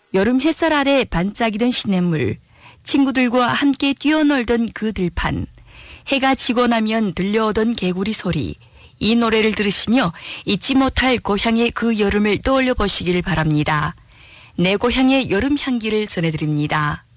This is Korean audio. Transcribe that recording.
여름 햇살 아래 반짝이던 시냇물, 친구들과 함께 뛰어놀던 그 들판, 해가 지고 나면 들려오던 개구리 소리, 이 노래를 들으시며 잊지 못할 고향의 그 여름을 떠올려 보시길 바랍니다. 내 고향의 여름 향기를 전해드립니다.